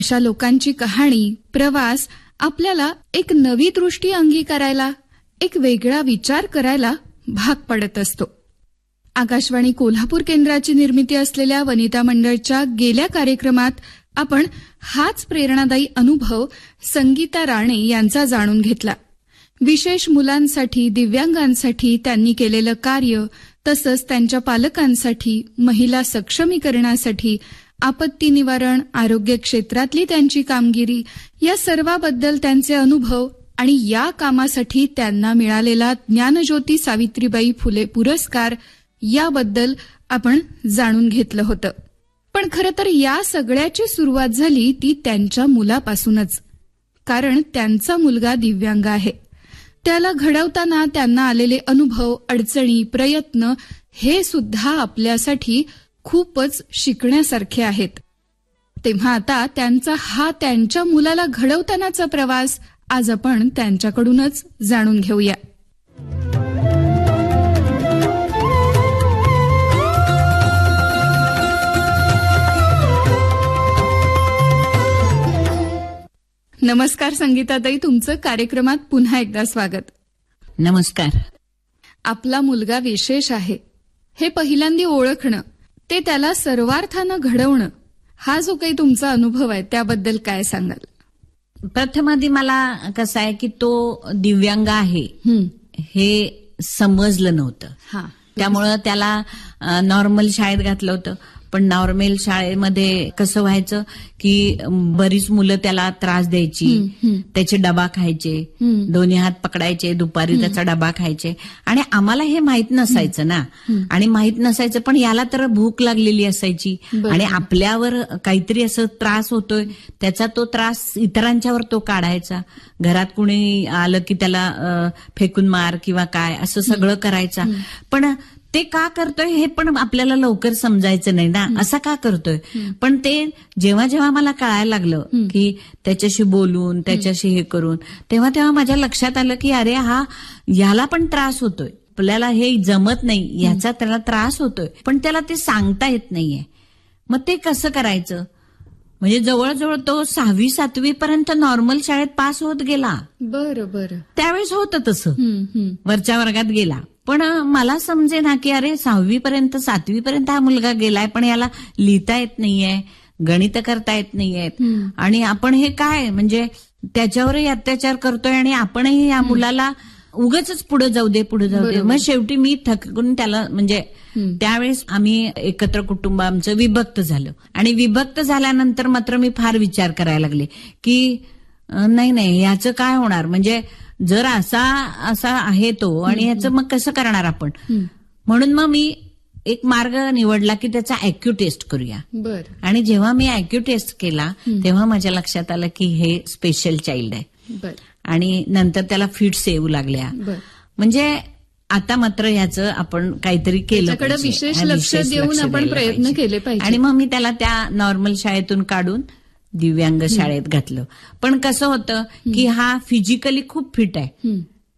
अशा लोकांची कहाणी, प्रवास आपल्याला एक नवी दृष्टी अंगीकारायला, एक वेगळा विचार करायला भाग पडत असतो. आकाशवाणी कोल्हापूर केंद्राची निर्मिती असलेल्या वनिता मंडळच्या गेल्या कार्यक्रमात आपण हाच प्रेरणादायी अनुभव संगीता राणे यांचा जाणून घेतला. विशेष मुलांसाठी, दिव्यांगांसाठी त्यांनी केलेलं कार्य, तसंच त्यांच्या पालकांसाठी, महिला सक्षमीकरणासाठी, आपत्ती निवारण, आरोग्य क्षेत्रातली त्यांची कामगिरी, या सर्वाबद्दल त्यांचे अनुभव आणि या कामासाठी त्यांना मिळालेला ज्ञानज्योती सावित्रीबाई फुले पुरस्कार याबद्दल आपण जाणून घेतलं होतं. पण खरं तर या सगळ्याची सुरुवात झाली ती त्यांच्या मुलापासूनच. कारण त्यांचा मुलगा दिव्यांग आहे. त्याला घडवताना त्यांना आलेले अनुभव, अडचणी, प्रयत्न हे सुद्धा आपल्यासाठी खूपच शिकण्यासारखे आहेत. तेव्हा आता त्यांच्या मुलाला घडवतानाचा प्रवास आज आपण त्यांच्याकडूनच जाणून घेऊया. नमस्कार संगीताताई, तुमचं कार्यक्रमात पुन्हा एकदा स्वागत. नमस्कार. आपला मुलगा विशेष आहे हे पहिल्यांदा ओळखणं, ते त्याला सर्वार्थानं घडवणं, हा जो काही तुमचा अनुभव आहे त्याबद्दल काय सांगाल? प्रथम आधी मला कसं आहे की तो दिव्यांग आहे हे समजलं नव्हतं. त्यामुळं त्याला नॉर्मल शाळेत घातलं होतं. पण नॉर्मल शाळेमध्ये कसं व्हायचं की बरीच मुलं त्याला त्रास द्यायची, त्याचे डबा खायचे, दोन्ही हात पकडायचे, दुपारी त्याचा डबा खायचे. आणि आम्हाला हे माहित नसायचं ना, आणि माहित नसायचं, पण याला तर भूक लागलेली असायची आणि आपल्यावर काहीतरी असं त्रास होतोय, त्याचा तो त्रास इतरांच्यावर तो काढायचा. घरात कुणी आलं की त्याला फेकून मार किंवा काय असं सगळं करायचा. पण ते का करतोय हे पण आपल्याला लवकर समजायचं नाही ना, असा का करतोय. पण ते जेव्हा जेव्हा मला कळायला लागलं की त्याच्याशी बोलून, त्याच्याशी हे करून, तेव्हा माझ्या लक्षात आलं की अरे ह्याला पण त्रास होतोय, आपल्याला हे जमत नाही, ह्याचा त्याला त्रास होतोय, पण त्याला ते सांगता येत नाहीये. मग ते कसं करायचं? म्हणजे जवळजवळ तो 6वी-7वी पर्यंत नॉर्मल शाळेत पास होत गेला. बरं. त्यावेळेस होतं तसं, वरच्या वर्गात गेला. पण मला समजे ना की अरे 6वी पर्यंत 7वी पर्यंत हा मुलगा गेलाय, पण याला लिहिता येत नाहीये, गणित करता येत नाहीयेत, आणि आपण हे काय म्हणजे त्याच्यावरही अत्याचार करतोय आणि आपणही या मुलाला उगाचच पुढे जाऊ दे. मग शेवटी मी थकून त्याला, म्हणजे त्यावेळेस आम्ही एकत्र कुटुंब आमचं विभक्त झालं, आणि विभक्त झाल्यानंतर मात्र मी फार विचार करायला लागले की नाही याचं काय होणार, म्हणजे जर असा आहे तो आणि ह्याचं मग कसं करणार आपण. म्हणून मग मी एक मार्ग निवडला की त्याचा IQ टेस्ट करूया. आणि जेव्हा मी IQ टेस्ट केला तेव्हा माझ्या लक्षात आलं की हे स्पेशल चाइल्ड आहे. आणि नंतर त्याला फिट्स येऊ लागल्या. म्हणजे आता मात्र ह्याचं आपण काहीतरी केलं पाहिजे, विशेष लक्ष देऊन आपण प्रयत्न केले पाहिजे. आणि मग मी त्याला त्या नॉर्मल शाळेतून काढून दिव्यांग शाळेत घातलं. पण कसं होतं की हा फिजिकली खूप फिट आहे,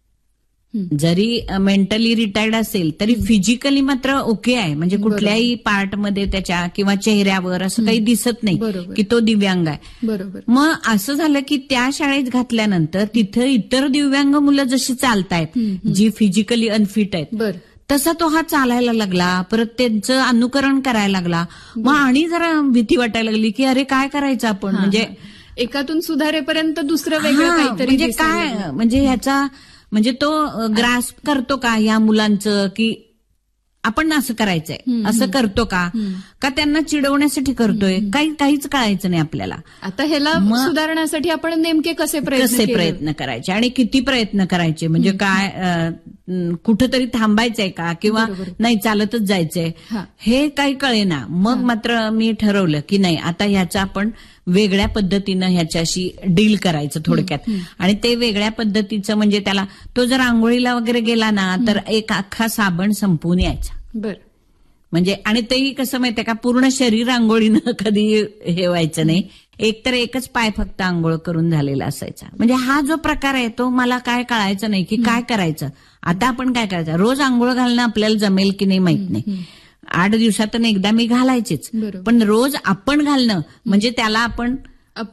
जरी मेंटली रिटायर्ड असेल तरी फिजिकली मात्र ओके आहे. म्हणजे कुठल्याही पार्टमध्ये त्याच्या किंवा चेहऱ्यावर असं काही दिसत नाही की तो दिव्यांग आहे. मग असं झालं की त्या शाळेत घातल्यानंतर तिथं इतर दिव्यांग मुलं जशी चालतायत, जी फिजिकली अनफिट आहेत, तसा तो हा चालायला लागला, परत त्यांचं अनुकरण करायला लागला. मग आणि जरा भीती वाटायला लागली की अरे काय करायचं आपण, म्हणजे एकातून सुधारेपर्यंत दुसरं वेगळं काहीतरी, म्हणजे काय, म्हणजे ह्याचा म्हणजे तो ग्रास्प करतो का या मुलांचं की आपण असं करायचंय, असं करतो का त्यांना चिडवण्यासाठी करतोय, काहीच कळायचं नाही आपल्याला. आता ह्याला सुधारण्यासाठी आपण नेमके कसे प्रयत्न करायचे आणि किती प्रयत्न करायचे, म्हणजे काय कुठंतरी थांबायचंय का किंवा नाही चालतच जायचंय, हे काही कळेना. मग मात्र मी ठरवलं की नाही, आता ह्याचा आपण वेगळ्या पद्धतीनं ह्याच्याशी डील करायचं थोडक्यात. आणि ते वेगळ्या पद्धतीचं म्हणजे त्याला, तो जर आंघोळीला वगैरे गेला ना तर एक अख्खा साबण संपवून यायचा. म्हणजे आणि तेही कसं माहितीये का, पूर्ण शरीर आंघोळीनं कधी हे व्हायचं नाही, एकच पाय फक्त आंघोळ करून झालेला असायचा. म्हणजे हा जो प्रकार आहे तो मला काय कळायचं नाही की काय करायचं. आता आपण काय करायचं, रोज आंघोळ घालणं आपल्याला जमेल की नाही माहित नाही, 8 दिवसातून एकदा मी घालायचीच, पण रोज आपण घालणं म्हणजे त्याला आपण